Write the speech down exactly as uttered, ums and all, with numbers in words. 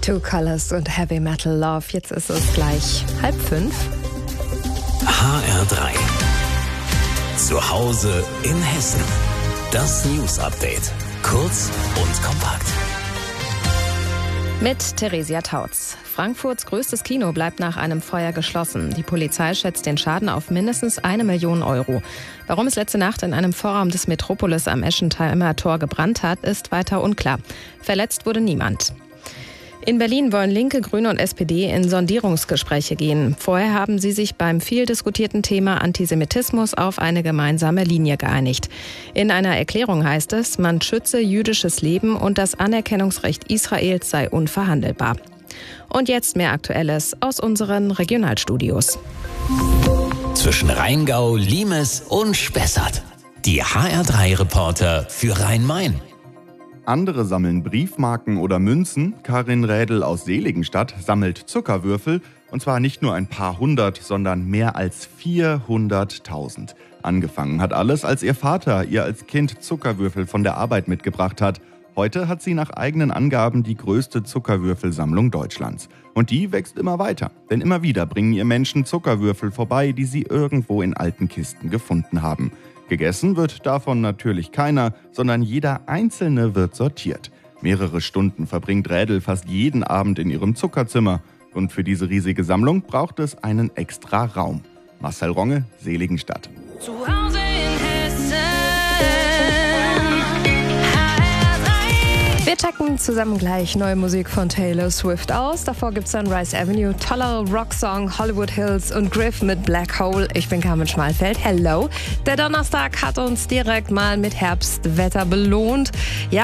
Two Colors und Heavy Metal Love. Jetzt ist es gleich halb fünf. H R drei. Zu Hause in Hessen. Das News Update. Kurz und kompakt. Mit Theresia Tautz. Frankfurts größtes Kino bleibt nach einem Feuer geschlossen. Die Polizei schätzt den Schaden auf mindestens eine Million Euro. Warum es letzte Nacht in einem Vorraum des Metropolis am Eschenheimer Tor gebrannt hat, ist weiter unklar. Verletzt wurde niemand. In Berlin wollen Linke, Grüne und S P D in Sondierungsgespräche gehen. Vorher haben sie sich beim viel diskutierten Thema Antisemitismus auf eine gemeinsame Linie geeinigt. In einer Erklärung heißt es, man schütze jüdisches Leben und das Anerkennungsrecht Israels sei unverhandelbar. Und jetzt mehr Aktuelles aus unseren Regionalstudios. Zwischen Rheingau, Limes und Spessart. Die H R drei Reporter für Rhein-Main. Andere sammeln Briefmarken oder Münzen. Karin Rädel aus Seligenstadt sammelt Zuckerwürfel. Und zwar nicht nur ein paar hundert, sondern mehr als vierhunderttausend. Angefangen hat alles, als ihr Vater ihr als Kind Zuckerwürfel von der Arbeit mitgebracht hat. Heute hat sie nach eigenen Angaben die größte Zuckerwürfelsammlung Deutschlands. Und die wächst immer weiter. Denn immer wieder bringen ihr Menschen Zuckerwürfel vorbei, die sie irgendwo in alten Kisten gefunden haben. Gegessen wird davon natürlich keiner, sondern jeder einzelne wird sortiert. Mehrere Stunden verbringt Rädel fast jeden Abend in ihrem Zuckerzimmer. Und für diese riesige Sammlung braucht es einen extra Raum. Marcel Ronge, Seligenstadt. Zu Hause in Hessen. Wir checken zusammen gleich neue Musik von Taylor Swift aus. Davor gibt's dann Rise Avenue, toller Rocksong, Hollywood Hills und Griff mit Black Hole. Ich bin Carmen Schmalfeld. Hello. Der Donnerstag hat uns direkt mal mit Herbstwetter belohnt. Ja,